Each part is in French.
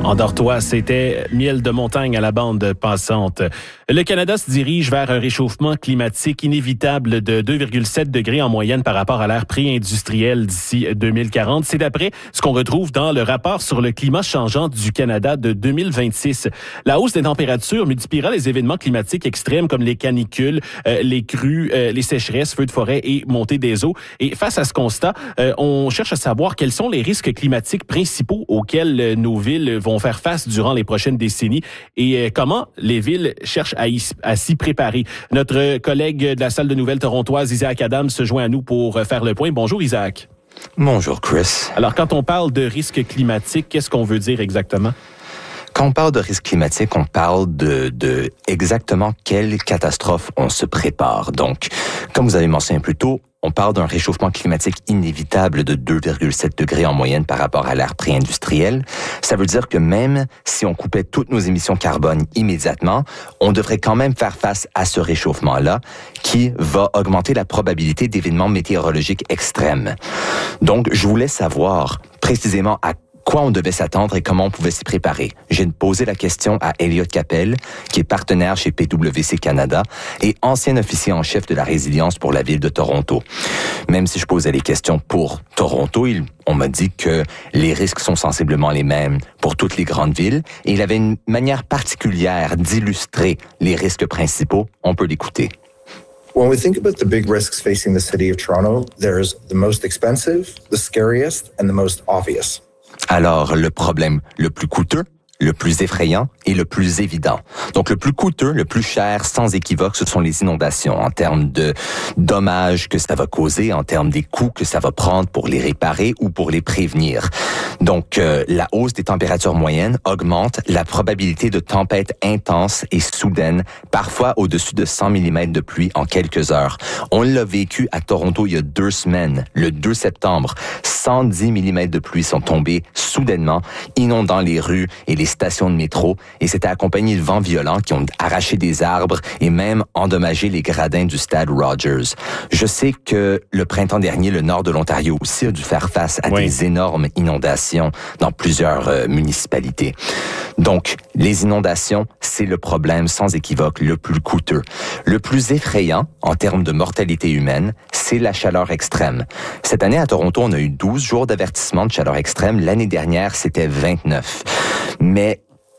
Endors-toi, c'était Miel de montagne à la bande passante. Le Canada se dirige vers un réchauffement climatique inévitable de 2,7 degrés en moyenne par rapport à l'ère pré-industrielle d'ici 2040. C'est d'après ce qu'on retrouve dans le rapport sur le climat changeant du Canada de 2026. La hausse des températures multipliera les événements climatiques extrêmes comme les canicules, les crues, les sécheresses, feux de forêt et montée des eaux. Et face à ce constat, on cherche à savoir quels sont les risques climatiques principaux auxquels nos villes vont faire face durant les prochaines décennies et comment les villes cherchent à s'y préparer. Notre collègue de la salle de nouvelles torontoise, Isaac Adams, se joint à nous pour faire le point. Bonjour Isaac. Bonjour Chris. Alors quand on parle de risque climatique, qu'est-ce qu'on veut dire exactement? Quand on parle de risque climatique, on parle de exactement quelle catastrophe on se prépare. Donc, comme vous avez mentionné plus tôt, on parle d'un réchauffement climatique inévitable de 2,7 degrés en moyenne par rapport à l'ère pré-industrielle. Ça veut dire que même si on coupait toutes nos émissions carbone immédiatement, on devrait quand même faire face à ce réchauffement-là qui va augmenter la probabilité d'événements météorologiques extrêmes. Donc, je voulais savoir précisément à quoi on devait s'attendre et comment on pouvait s'y préparer. J'ai posé la question à Elliot Capel, qui est partenaire chez PwC Canada et ancien officier en chef de la résilience pour la ville de Toronto. Même si je posais les questions pour Toronto, on m'a dit que les risques sont sensiblement les mêmes pour toutes les grandes villes et il avait une manière particulière d'illustrer les risques principaux. On peut l'écouter. When we think about the big risks facing the city of Toronto, there's the most expensive, the scariest, and the most obvious. Alors, le problème le plus coûteux, le plus effrayant et le plus évident. Donc, le plus coûteux, le plus cher, sans équivoque, ce sont les inondations en termes de dommages que ça va causer, en termes des coûts que ça va prendre pour les réparer ou pour les prévenir. Donc, la hausse des températures moyennes augmente la probabilité de tempêtes intenses et soudaines, parfois au-dessus de 100 mm de pluie en quelques heures. On l'a vécu à Toronto il y a 2 semaines, le 2 septembre. 110 mm de pluie sont tombés soudainement, inondant les rues et les stations de métro, et c'était accompagné de vents violents qui ont arraché des arbres et même endommagé les gradins du stade Rogers. Je sais que le printemps dernier, le nord de l'Ontario aussi a dû faire face à des énormes inondations dans plusieurs municipalités. Donc, les inondations, c'est le problème sans équivoque le plus coûteux. Le plus effrayant en termes de mortalité humaine, c'est la chaleur extrême. Cette année, à Toronto, on a eu 12 jours d'avertissement de chaleur extrême. L'année dernière, c'était 29. Mais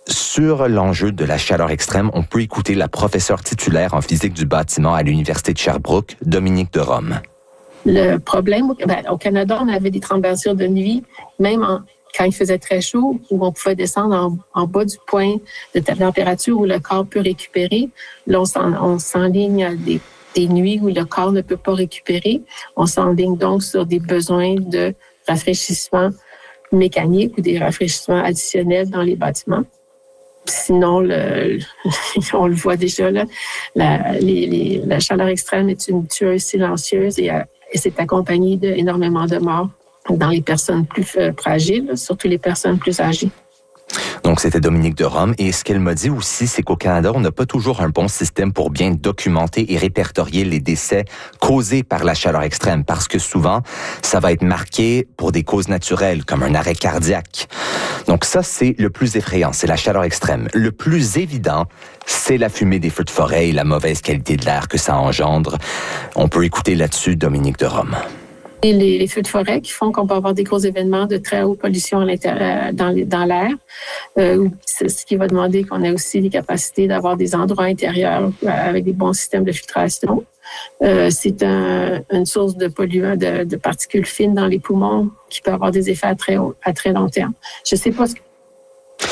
sur l'enjeu de la chaleur extrême, on peut écouter la professeure titulaire en physique du bâtiment à l'Université de Sherbrooke, Dominique Derome. Le problème, au Canada, on avait des températures de nuit, même quand il faisait très chaud, où on pouvait descendre en bas du point de température où le corps peut récupérer. Là, on s'enligne à des nuits où le corps ne peut pas récupérer. On s'enligne donc sur des besoins de rafraîchissement mécanique ou des rafraîchissements additionnels dans les bâtiments. Sinon, on le voit déjà, là, la chaleur extrême est une tueuse silencieuse et c'est accompagné d'énormément de morts dans les personnes plus fragiles, surtout les personnes plus âgées. Donc, c'était Dominique Derome. Et ce qu'elle m'a dit aussi, c'est qu'au Canada, on n'a pas toujours un bon système pour bien documenter et répertorier les décès causés par la chaleur extrême. Parce que souvent, ça va être marqué pour des causes naturelles, comme un arrêt cardiaque. Donc ça, c'est le plus effrayant, c'est la chaleur extrême. Le plus évident, c'est la fumée des feux de forêt et la mauvaise qualité de l'air que ça engendre. On peut écouter là-dessus Dominique Derome. Et les feux de forêt qui font qu'on peut avoir des gros événements de très haute pollution à l'intérieur, dans l'air, ce qui va demander qu'on ait aussi les capacités d'avoir des endroits intérieurs avec des bons systèmes de filtration. C'est une source de polluants, de particules fines dans les poumons qui peut avoir des effets à très long terme. Je ne sais pas